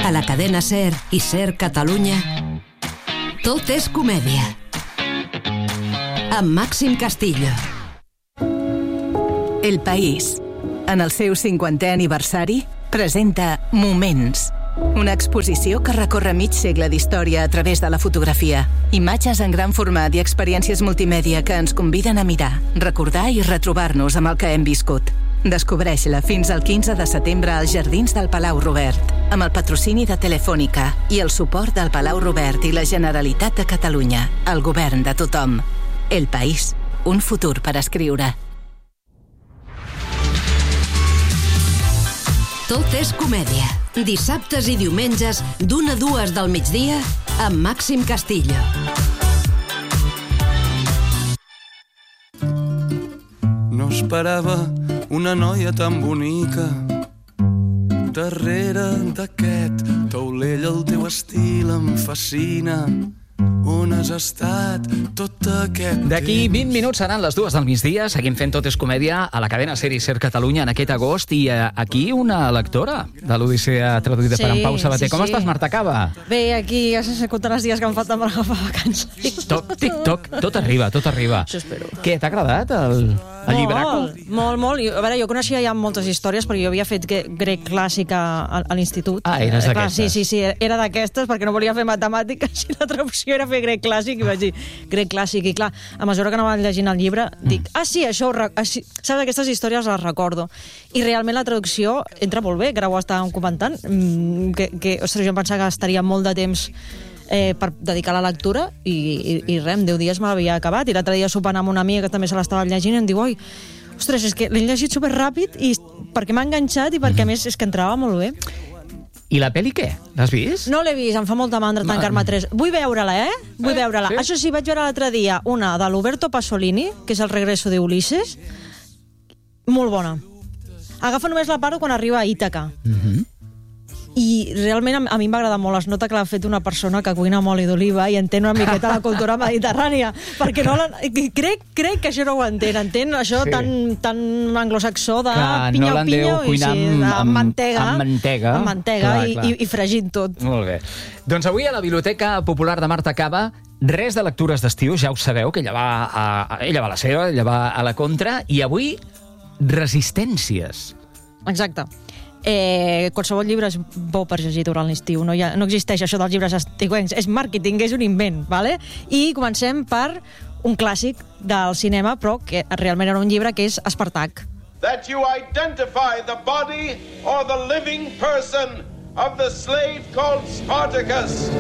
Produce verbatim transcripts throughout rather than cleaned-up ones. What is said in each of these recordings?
a la cadena SER i SER Catalunya, Tot és comèdia, amb Màxim Castillo. El País, en el seu cinquantè aniversari, presenta Moments, una exposició que recorre mig segle d'història a través de la fotografia. Imatges en gran format i experiències multimèdia que ens conviden a mirar, recordar i retrobar-nos amb el que hem viscut. Descobreix-la fins al quinze de setembre als Jardins del Palau Robert, amb el patrocini de Telefònica i el suport del Palau Robert i la Generalitat de Catalunya, el govern de tothom. El País, un futur per escriure. Tot és comèdia. Dissabtes i diumenges, d'una a dues del migdia, amb Màxim Castillo. No esperava una noia tan bonica. Darrere d'aquest taulell el teu estil em fascina. On has estat tot aquest temps? D'aquí vint minuts seran les dues del migdia. Seguim fent Tot és comèdia a la cadena SER i SER Catalunya en aquest agost. I eh, aquí una lectora de l'Odissea traduïda sí, per en Pau Sabater. Sí, Com sí. estàs, Marta Cava? Bé, aquí ja s'ha comptat els dies que em falten per agafar vacances. Toc, tic, toc, tot arriba, tot arriba. Això espero. Què, t'ha agradat el, el llibraco? Molt, molt, molt. I, a veure, jo coneixia ja moltes històries perquè jo havia fet ge- grec clàssic a, a, a l'institut. Ah, eres Eh, clar, d'aquestes. Sí, sí, sí, era d'aquestes perquè no volia fer matemàtiques i la traducció era fer grec clàssic i vaig dir grec clàssic i clar, a mesura que anava llegint el llibre dic, ah sí, això ho re- ah, sí. Saps, aquestes històries les recordo i realment la traducció entra molt bé, que ara ho estàvem comentant, mm, que, que ostres, jo em pensava que estaria molt de temps eh, per dedicar a la lectura i, i, i res, en deu dies me l'havia acabat i l'altre dia sopant amb una amiga que també se l'estava llegint i em diu, oi, ostres, és que l'he llegit superràpid i perquè m'ha enganxat i perquè a més és que entrava molt bé. I la pel·li què? L'has vist? No l'he vist, em fa molta mandra tancar-me tres. Vull veure-la, eh? Vull Eh, veure-la. sí. Això sí, vaig veure l'altre dia una de l'Uberto Pasolini, que és El regreso de Ulises. Molt bona. Agafa només la part quan arriba a Ítaca. Mhm. I realment a a mi em va agradar molt. Es nota que l'ha fet una persona que cuina amb oli d'oliva i entén una miqueta la cultura mediterrània. Perquè no la, crec, crec que això no ho entén. Entén això Sí. tan, tan anglosaxó de Que no pinya l'han deu pinya cuinar amb- amb, amb- mantega. amb mantega. Amb mantega Clar, i, clar. i, i fregint tot. Molt bé. Doncs avui a la Biblioteca Popular de Marta Cava, res de lectures d'estiu, ja ho sabeu, que ella va a, a, ella va a la seva, ella va a la contra, i avui resistències. Exacte. Eh, qualsevol llibre és bo per llegir durant l'estiu. No, hi ha, no existeix això dels llibres estiuencs. És màrqueting, és un invent. Vale? I comencem per un clàssic del cinema, però que realment era un llibre, que és Espartac. That you identify the body or the living person of the slave called Spartacus.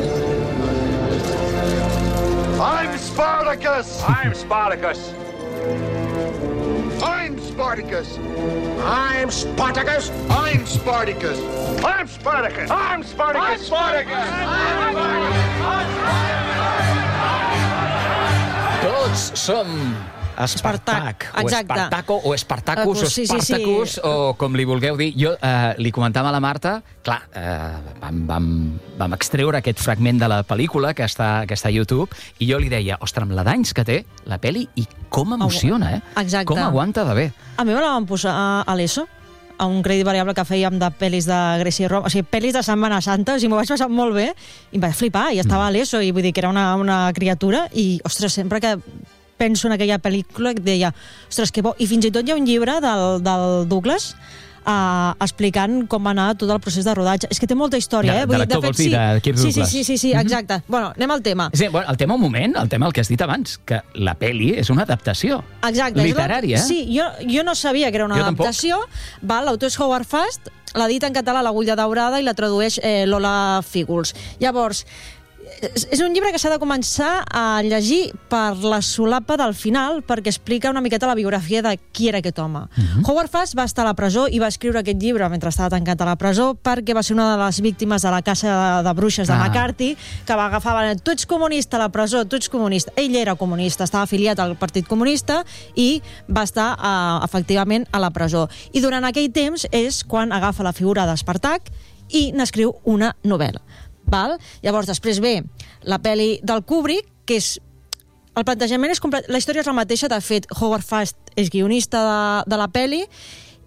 I'm Spartacus! I'm Spartacus. I'm Spartacus! I'm Spartacus. I'm Spartacus! I'm Spartacus. I'm Spartacus. I'm Spartacus. Tots som Espartac, Espartac, o exacte. Espartaco, o Espartacus, o Sí, sí, sí. Espartacus, o com li vulgueu dir. Jo eh, li comentava a la Marta, clar, eh, vam, vam, vam extreure aquest fragment de la pel·lícula que està, que està a YouTube, i jo li deia, ostres, amb la d'anys que té la pel·li, i com emociona, eh? Exacte. Com aguanta de bé. A mi me la van posar a, a l'ESO, a un crèdit variable que fèiem de pel·lis de Grècia i Roma, o sigui, pel·lis de Setmana Santa, o sigui, m'ho vaig passar molt bé, i em vaig flipar, i estava a l'ESO, i vull dir que era una, una criatura, i, ostres, sempre que penso en aquella pel·lícula que deia, ostres, que bo, i fins i tot hi ha un llibre del, del Douglas uh, explicant com va anar tot el procés de rodatge. És que té molta història, De- eh? de l'actor, vols dir, de Kirk sí, sí, Douglas. sí, sí, sí, exacte. Bueno, anem al tema. Sí, bueno, el tema un moment, el tema el que has dit abans, que la pel·li és una adaptació Exacte. és literària. La, sí, jo, jo no sabia que era una Jo tampoc. adaptació. Va, l'autor és Howard Fast, l'ha dit en català l'Agulla Daurada i la tradueix eh, Lola Fígols. Llavors, és és un llibre que s'ha de començar a llegir per la solapa del final, perquè explica una miqueta la biografia de qui era aquest home. Uh-huh. Howard Fast va estar a la presó i va escriure aquest llibre mentre estava tancat a la presó perquè va ser una de les víctimes de la caça de bruixes de Ah. McCarthy, que va agafar, tu ets comunista a la presó, tu ets comunista. Ell era comunista, estava afiliat al Partit Comunista i va estar, eh, efectivament, a la presó. I durant aquell temps és quan agafa la figura d'Espartac i n'escriu una novel·la. Val? Llavors, després ve la pel·li del Kubrick, que és... El plantejament és complet... La història és la mateixa, de fet, Howard Fast és guionista de, de la pel·li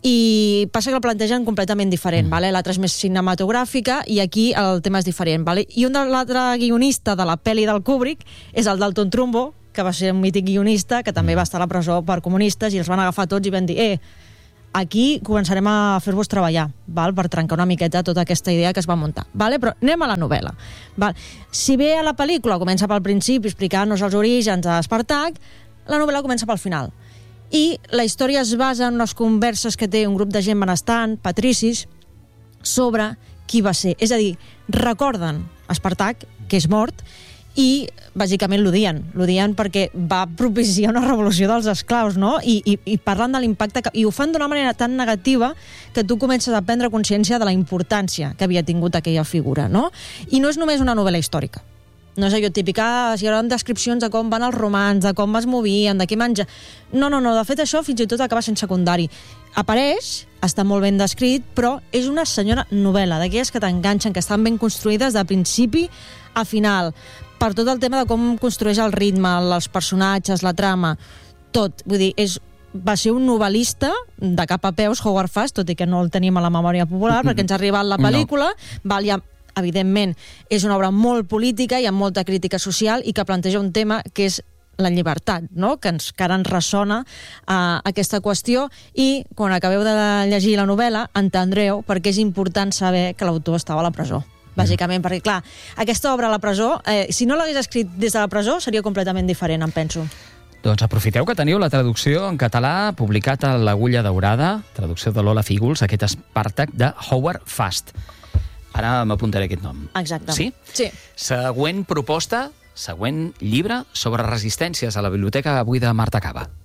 i passa que la plantegen completament diferent, mm. vale? L'altra és més cinematogràfica i aquí el tema és diferent. Vale? I un de l'altre guionista de la pel·li del Kubrick és el Dalton Trumbo, que va ser un mític guionista, que també va estar a la presó per comunistes, i els van agafar tots i van dir eh, aquí començarem a fer-vos treballar, val? Per trencar una miqueta tota aquesta idea que es va muntar. Vale? Però anem a la novel·la. Val? Si bé a la pel·lícula comença pel principi explicant-nos els orígens d'Espartac, la novel·la comença pel final. I la història es basa en unes converses que té un grup de gent benestant, patricis, sobre qui va ser. És a dir, recorden Espartac, que és mort, i bàsicament l'odien. L'odien perquè va propiciar una revolució dels esclaus, no? I, i, i parlen de l'impacte que... I ho fan d'una manera tan negativa que tu comences a prendre consciència de la importància que havia tingut aquella figura, no? I no és només una novel·la històrica. No és allò típic, ah, si hi haurà descripcions de com van els romans, de com es movien, de què menja... No, no, no, de fet això fins i tot acaba sent secundari. Apareix, està molt ben descrit, però és una senyora novel·la, d'aquelles que t'enganxen, que estan ben construïdes de principi a final, per tot el tema de com construeix el ritme, els personatges, la trama, tot. Vull dir, és, va ser un novel·lista de cap a peus, Howard Fast, tot i que no el tenim a la memòria popular, perquè ens ha arribat la pel·lícula, no. Val, ja, evidentment, és una obra molt política i amb molta crítica social i que planteja un tema que és la llibertat, no? Que, ens, que ara ens ressona uh, aquesta qüestió, i quan acabeu de llegir la novel·la entendreu perquè és important saber que l'autor estava a la presó. Bàsicament, perquè, clar, aquesta obra a la presó, eh, si no l'hagués escrit des de la presó, seria completament diferent, em penso. Doncs aprofiteu que teniu la traducció en català publicat a l'Agulla Daurada, traducció de Lola Fígols, aquest Espartac de Howard Fast. Ara m'apuntaré aquest nom. Exacte. Sí? Sí. Següent proposta, següent llibre sobre resistències a la biblioteca avui de Marta Cava.